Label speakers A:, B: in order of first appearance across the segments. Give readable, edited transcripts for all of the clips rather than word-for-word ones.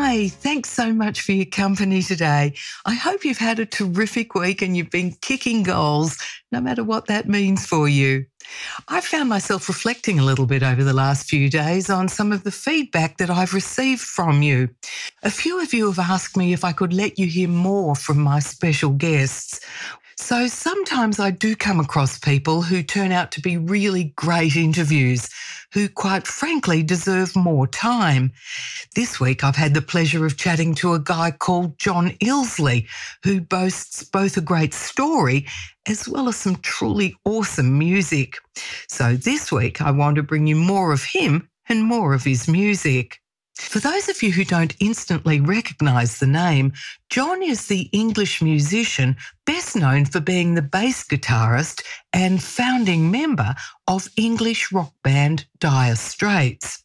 A: Hi, thanks so much for your company today. I hope you've had a terrific week and you've been kicking goals, no matter what that means for you. I found myself reflecting a little bit over the last few days on some of the feedback that I've received from you. A few of you have asked me if I could let you hear more from my special guests. So sometimes I do come across people who turn out to be really great interviews, who quite frankly deserve more time. This week I've had the pleasure of chatting to a guy called John Ilsley, who boasts both a great story as well as some truly awesome music. So this week I want to bring you more of him and more of his music. For those of you who don't instantly recognise the name, John is the English musician best known for being the bass guitarist and founding member of English rock band Dire Straits.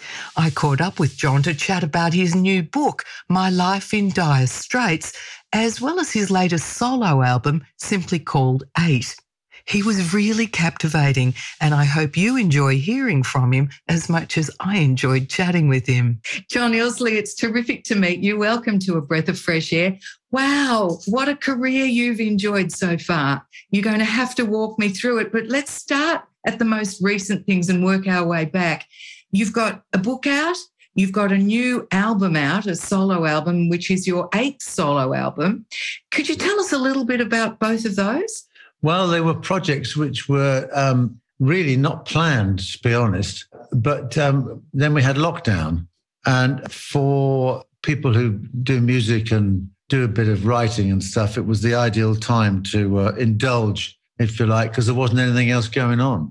A: I caught up with John to chat about his new book, My Life in Dire Straits, as well as his latest solo album, simply called 8. He was really captivating, and I hope you enjoy hearing from him as much as I enjoyed chatting with him. John Ilsley, it's terrific to meet you. Welcome to A Breath of Fresh Air. Wow, what a career you've enjoyed so far. You're going to have to walk me through it, but let's start at the most recent things and work our way back. You've got a book out. You've got a new album out, a solo album, which is your 8th solo album. Could you tell us a little bit about both of those?
B: Well, they were projects which were really not planned, to be honest. But then we had lockdown. And for people who do music and do a bit of writing and stuff, it was the ideal time to indulge, if you like, because there wasn't anything else going on.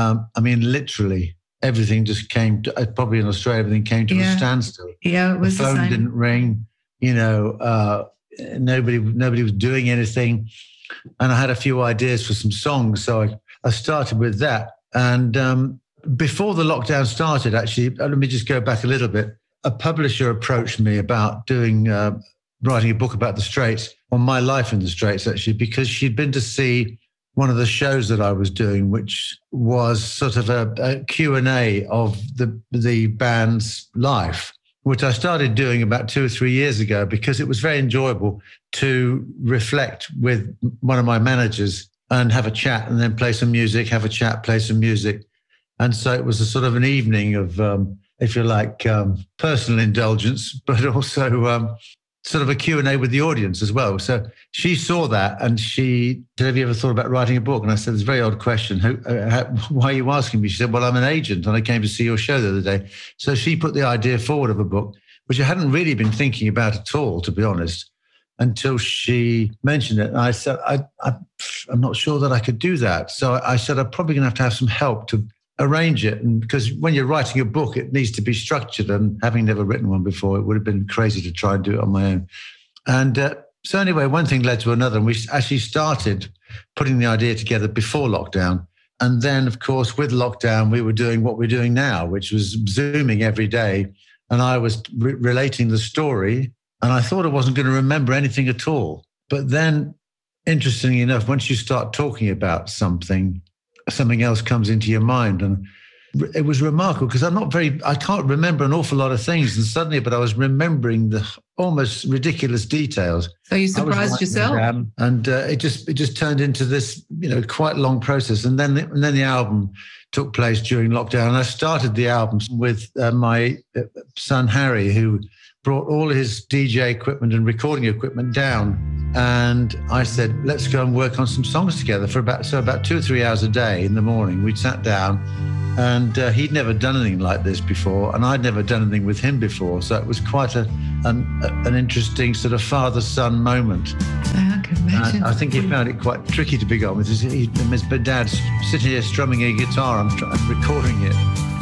B: Literally, everything just came to, probably in Australia, everything came to a standstill.
A: Yeah, it was
B: the phone didn't ring, nobody was doing anything. And I had a few ideas for some songs. So I started with that. And before the lockdown started, actually, let me just go back a little bit. A publisher approached me about writing a book about the Straits, or my life in the Straits, actually, because she'd been to see one of the shows that I was doing, which was sort of a Q&A of the band's life, which I started doing about 2 or 3 years ago because it was very enjoyable to reflect with one of my managers and have a chat and then play some music, have a chat, play some music. And so it was a sort of an evening of, if you like, personal indulgence, but also sort of a Q&A with the audience as well. So she saw that and she said, have you ever thought about writing a book? And I said, it's a very odd question. Why are you asking me? She said, well, I'm an agent and I came to see your show the other day. So she put the idea forward of a book, which I hadn't really been thinking about at all, to be honest, until she mentioned it. And I said, I'm not sure that I could do that. So I said, I'm probably going to have some help to arrange it. And because when you're writing a book, it needs to be structured. And having never written one before, it would have been crazy to try and do it on my own. And so anyway, one thing led to another. And we actually started putting the idea together before lockdown. And then, of course, with lockdown, we were doing what we're doing now, which was Zooming every day. And I was relating the story. And I thought I wasn't going to remember anything at all. But then, interestingly enough, once you start talking about something else comes into your mind. And it was remarkable because I can't remember an awful lot of things. And suddenly, but I was remembering the almost ridiculous details.
A: So you surprised yourself?
B: And it just turned into this, quite long process. And then the album took place during lockdown. And I started the album with my son, Harry, who brought all his DJ equipment and recording equipment down. And I said, let's go and work on some songs together for about 2 or 3 hours a day in the morning. We'd sat down and he'd never done anything like this before. And I'd never done anything with him before. So it was quite an interesting sort of father-son moment.
A: I can imagine.
B: I think he found it quite tricky to begin with. His dad's sitting here strumming a guitar and recording it.